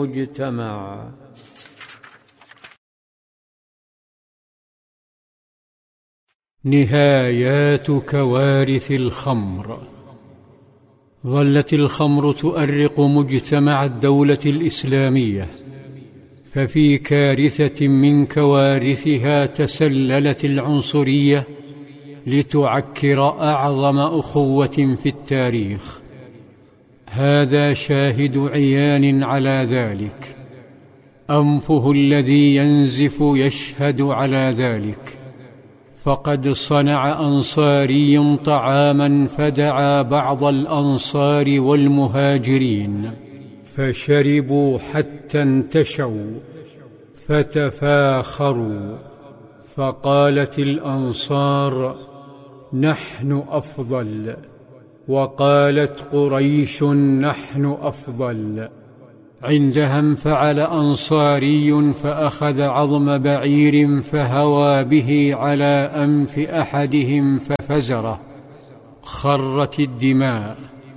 المجتمع. نهايات كوارث الخمر. ظلت الخمر تؤرق مجتمع الدولة الإسلامية، ففي كارثة من كوارثها تسللت العنصرية لتعكر أعظم أخوة في التاريخ. هذا شاهد عيان على ذلك، أنفه الذي ينزف يشهد على ذلك. فقد صنع أنصاري طعاما فدعا بعض الأنصار والمهاجرين، فشربوا حتى انتشوا فتفاخروا، فقالت الأنصار: نحن أفضل، وقالت قريش: نحن أفضل. عندها انفعل أنصاري فأخذ عظم بعير فهوى به على أنف أحدهم ففزره، خرت الدماء،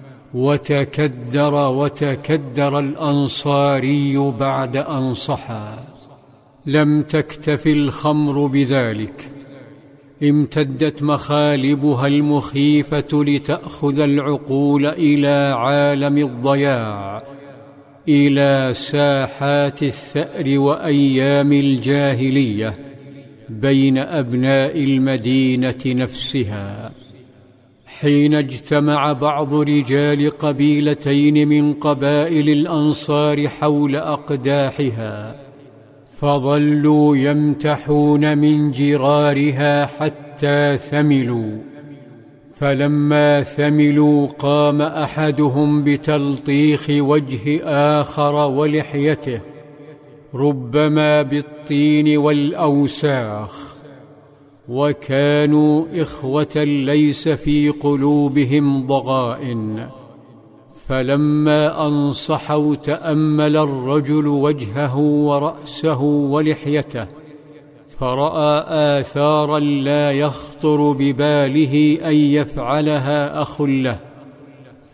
وتكدر الأنصاري بعد أن صحى. لم تكتف الخمر بذلك، امتدت مخالبها المخيفة لتأخذ العقول إلى عالم الضياع، إلى ساحات الثأر وأيام الجاهلية بين أبناء المدينة نفسها. حين اجتمع بعض رجال قبيلتين من قبائل الأنصار حول أقداحها، فظلوا يمتحون من جرارها حتى ثملوا. فلما ثملوا قام أحدهم بتلطيخ وجه آخر ولحيته، ربما بالطين والأوساخ، وكانوا إخوة ليس في قلوبهم ضغائن. فلما أنصحوا تأمل الرجل وجهه ورأسه ولحيته، فرأى آثارا لا يخطر بباله أن يفعلها أخ له،